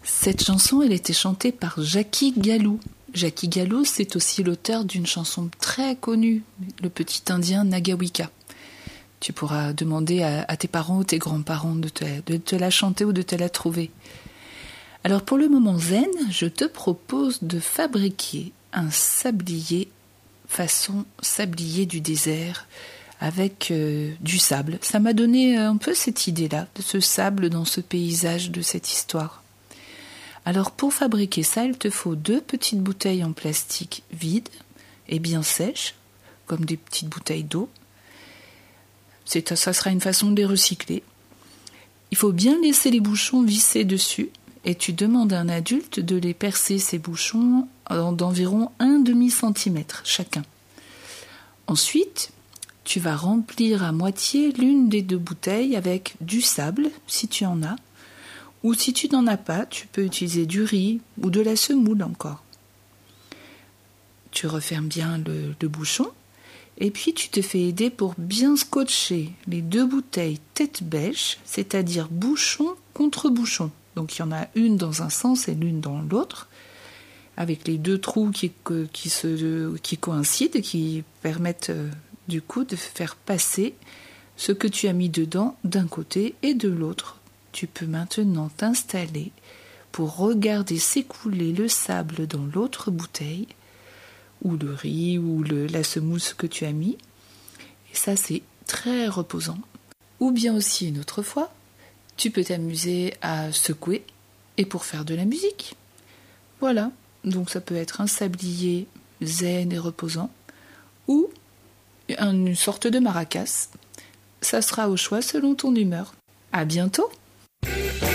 Cette chanson, elle était chantée par Jackie Gallou. Jackie Gallou, c'est aussi l'auteur d'une chanson très connue, Le Petit Indien Nagawika. Tu pourras demander à tes parents ou tes grands-parents de te la chanter ou de te la trouver. Alors pour le moment zen, je te propose de fabriquer un sablier façon sablier du désert avec du sable. Ça m'a donné un peu cette idée-là, de ce sable dans ce paysage de cette histoire. Alors pour fabriquer ça, il te faut 2 petites bouteilles en plastique vides et bien sèches, comme des petites bouteilles d'eau. Ça sera une façon de les recycler. Il faut bien laisser les bouchons visser dessus et tu demandes à un adulte de les percer, ces bouchons, d'environ 1/2 centimètre chacun. Ensuite, tu vas remplir à moitié l'une des 2 bouteilles avec du sable, si tu en as, ou si tu n'en as pas, tu peux utiliser du riz ou de la semoule encore. Tu refermes bien le bouchon et puis tu te fais aider pour bien scotcher les 2 bouteilles tête bêche, c'est-à-dire bouchon contre bouchon. Donc il y en a une dans un sens et l'une dans l'autre, avec les 2 trous qui coïncident, qui permettent du coup de faire passer ce que tu as mis dedans d'un côté et de l'autre. Tu peux maintenant t'installer pour regarder s'écouler le sable dans l'autre bouteille, ou le riz, ou la semoule que tu as mis. Et ça, c'est très reposant. Ou bien aussi, une autre fois, tu peux t'amuser à secouer et pour faire de la musique. Voilà, donc ça peut être un sablier zen et reposant, ou une sorte de maracas. Ça sera au choix selon ton humeur. À bientôt!